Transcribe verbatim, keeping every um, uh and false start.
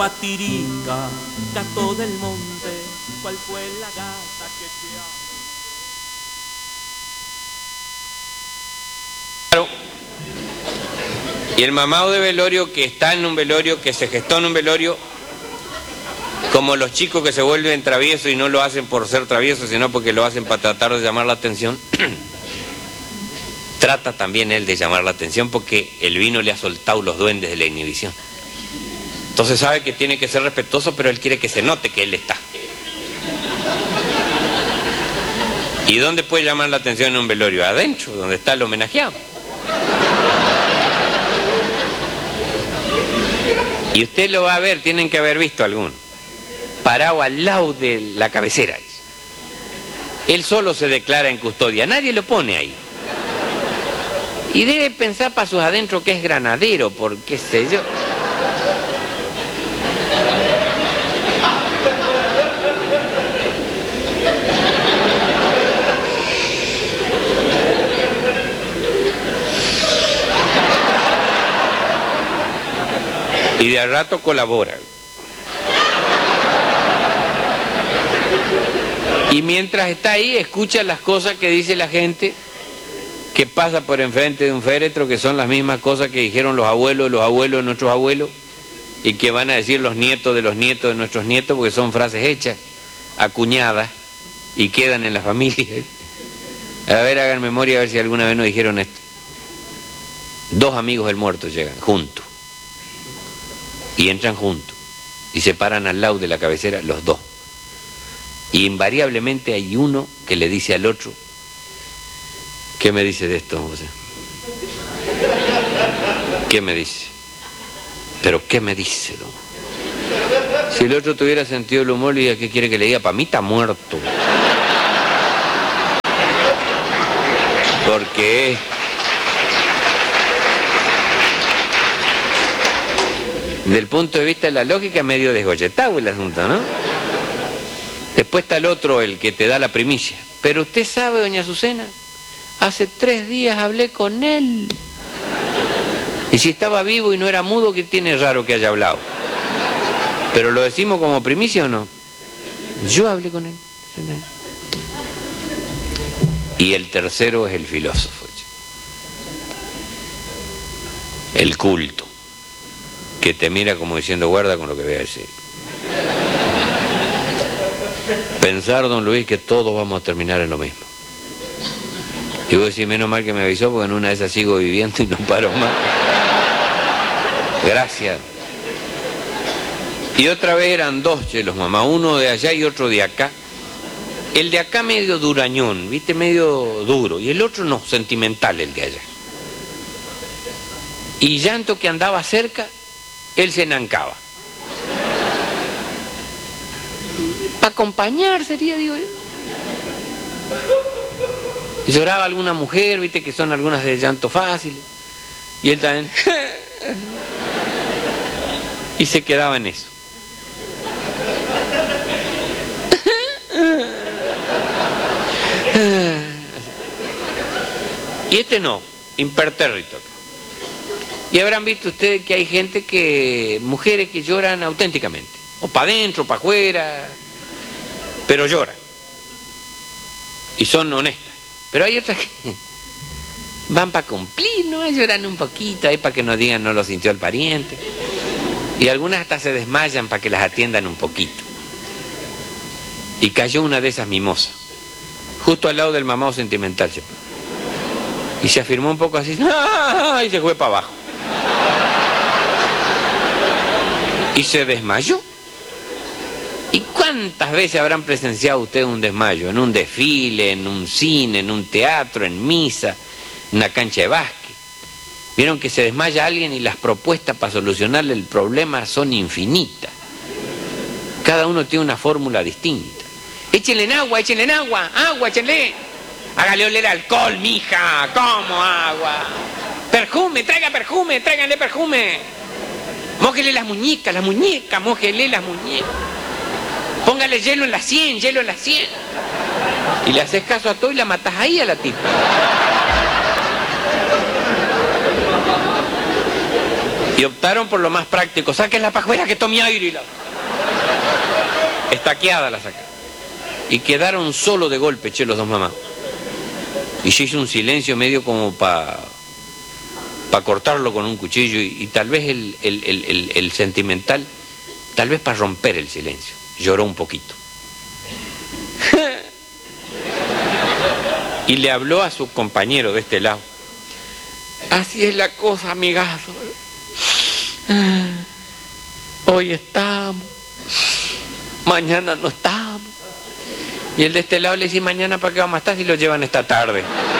Patirica, gato del monte, ¿cuál fue la gata que te ha... Claro. Y el mamado de velorio que está en un velorio, que se gestó en un velorio, como los chicos que se vuelven traviesos y no lo hacen por ser traviesos, sino porque lo hacen para tratar de llamar la atención, trata también él de llamar la atención porque el vino le ha soltado los duendes de la inhibición. Entonces sabe que tiene que ser respetuoso, pero él quiere que se note que él está. ¿Y dónde puede llamar la atención en un velorio? Adentro, donde está el homenajeado. Y usted lo va a ver, tienen que haber visto alguno, parado al lado de la cabecera. Él solo se declara en custodia, nadie lo pone ahí. Y debe pensar para sus adentros que es granadero, por qué sé yo. Y de a rato colabora. Y mientras está ahí, escucha las cosas que dice la gente que pasa por enfrente de un féretro, que son las mismas cosas que dijeron los abuelos, los abuelos de nuestros abuelos, y que van a decir los nietos de los nietos de nuestros nietos, porque son frases hechas, acuñadas, y quedan en la familia. A ver, hagan memoria, a ver si alguna vez nos dijeron esto. Dos amigos del muerto llegan, juntos. Y entran juntos y se paran al lado de la cabecera los dos. Y invariablemente hay uno que le dice al otro: ¿qué me dice de esto, José? ¿Qué me dice? ¿Pero qué me dice, don? Si el otro tuviera sentido del humor, le diría: ¿qué quiere que le diga? Para mí está muerto. Porque del punto de vista de la lógica es medio desgolletado el asunto, ¿no? Después está el otro, el que te da la primicia. Pero usted sabe, doña Azucena, hace tres días hablé con él. Y si estaba vivo y no era mudo, ¿qué tiene raro que haya hablado? ¿Pero lo decimos como primicia o no? Yo hablé con él. Y el tercero es el filósofo. El culto, que te mira como diciendo: guarda con lo que voy a decir. Pensar, don Luis, que todos vamos a terminar en lo mismo. Y vos decís: menos mal que me avisó, porque en una de esas sigo viviendo y no paro más. Gracias. Y otra vez eran dos chelos, mamá, uno de allá y otro de acá. El de acá medio durañón, viste, medio duro, y el otro no, sentimental, el de allá. Y llanto que andaba cerca, él se enancaba. Para acompañar sería, digo yo. Y lloraba alguna mujer, viste que son algunas de llanto fácil. Y él también. Y se quedaba en eso. Y este no, impertérrito. Y habrán visto ustedes que hay gente que, mujeres que lloran auténticamente, o para adentro, para afuera, pero lloran. Y son honestas. Pero hay otras que van para cumplir, ¿no? Lloran un poquito, ahí para que no digan no lo sintió el pariente. Y algunas hasta se desmayan para que las atiendan un poquito. Y cayó una de esas mimosas, justo al lado del mamado sentimental. Y se afirmó un poco así, ¡ah! Y se fue para abajo. Y se desmayó. ¿Y cuántas veces habrán presenciado ustedes un desmayo? En un desfile, en un cine, en un teatro, en misa, en una cancha de básquet. Vieron que se desmaya alguien y las propuestas para solucionarle el problema son infinitas. Cada uno tiene una fórmula distinta. Échenle en agua, échenle en agua, agua, échenle. Hágale oler alcohol, mija, ¿cómo agua? Perfume, traiga perfume, tráiganle perfume. Mójele las muñecas, las muñecas, mójele las muñecas. Póngale hielo en la sien, hielo en la sien. Y le haces caso a todo y la matás ahí a la tipa. Y optaron por lo más práctico. Saquen la pajuera que tome aire y la... Estaqueada la sacaron. Y quedaron solo de golpe, che, los dos mamás. Y se hizo un silencio medio como para pa cortarlo con un cuchillo y, y tal vez el, el, el, el, el sentimental, tal vez para romper el silencio. Lloró un poquito. Y le habló a su compañero de este lado. Así es la cosa, amigazo. Hoy estamos, mañana no estamos. Y el de este lado le dice, mañana para qué vamos a estar si lo llevan esta tarde.